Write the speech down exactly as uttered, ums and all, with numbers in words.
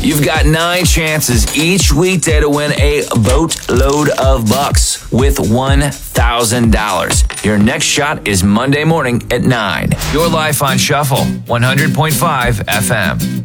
You've got nine chances each weekday to win a boatload of bucks with one thousand dollars. Your next shot is Monday morning at nine. Your life on Shuffle, one hundred point five F M.